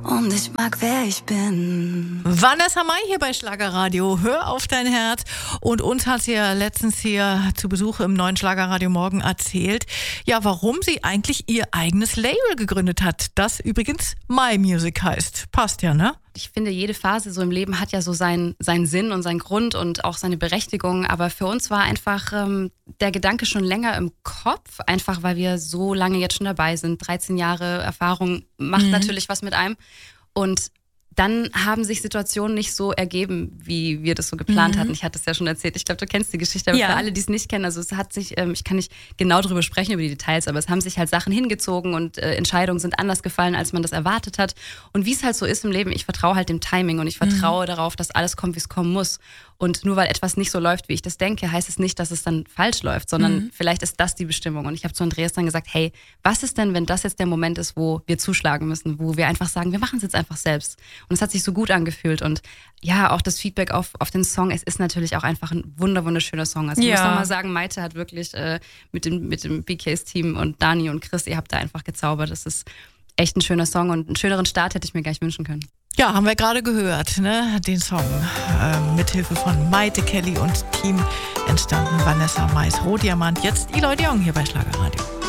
Und ich mag, wer ich bin. Vanessa Mai hier bei Schlagerradio. Hör auf dein Herz. Und uns hat sie ja letztens hier zu Besuch im neuen Schlagerradio Morgen erzählt, ja, warum sie eigentlich ihr eigenes Label gegründet hat, das übrigens My Music heißt. Passt ja, ne? Ich finde, jede Phase so im Leben hat ja so seinen Sinn und seinen Grund und auch seine Berechtigung. Aber für uns war einfach der Gedanke schon länger im Kopf, einfach weil wir so lange jetzt schon dabei sind. 13 Jahre Erfahrung macht natürlich was mit einem. Und dann haben sich Situationen nicht so ergeben, wie wir das so geplant hatten. Ich hatte es ja schon erzählt. Ich glaube, du kennst die Geschichte. Aber für alle, die es nicht kennen, also es hat sich, ich kann nicht genau darüber sprechen, über die Details, aber es haben sich halt Sachen hingezogen und Entscheidungen sind anders gefallen, als man das erwartet hat. Und wie es halt so ist im Leben, ich vertraue halt dem Timing und ich vertraue darauf, dass alles kommt, wie es kommen muss. Und nur weil etwas nicht so läuft, wie ich das denke, heißt es nicht, dass es dann falsch läuft, sondern vielleicht ist das die Bestimmung. Und ich habe zu Andreas dann gesagt, hey, was ist denn, wenn das jetzt der Moment ist, wo wir zuschlagen müssen, wo wir einfach sagen, wir machen es jetzt einfach selbst. Und es hat sich so gut angefühlt. Und ja, auch das Feedback auf den Song, es ist natürlich auch einfach ein wunderschöner Song. Also ich muss nochmal sagen, Maite hat wirklich mit dem BKs-Team und Dani und Chris, ihr habt da einfach gezaubert. Das ist echt ein schöner Song und einen schöneren Start hätte ich mir gar nicht wünschen können. Ja, haben wir gerade gehört, ne? Den Song mithilfe von Maite Kelly und Team entstanden. Vanessa Mais, Rohdiamant, jetzt Eloy de Jong hier bei Schlagerradio.